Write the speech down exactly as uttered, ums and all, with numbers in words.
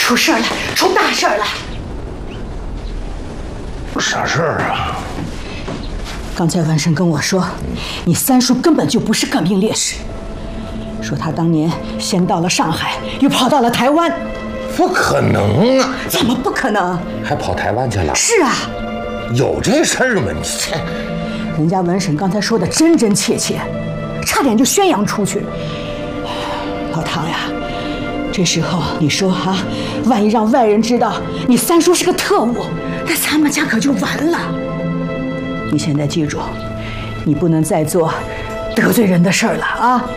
出事了，出大事了！ 啥事儿啊？ 刚才文生跟我说，你三叔根本就不是革命烈士，说他当年先到了上海，又跑到了台湾。 不可能啊！ 怎么不可能？ 还跑台湾去了？ 是啊， 有这事儿吗？你这， 人家文婶刚才说的真真切切，差点就宣扬出去。老唐呀，这时候你说啊，万一让外人知道你三叔是个特务，那咱们家可就完了。你现在记住，你不能再做得罪人的事儿了啊！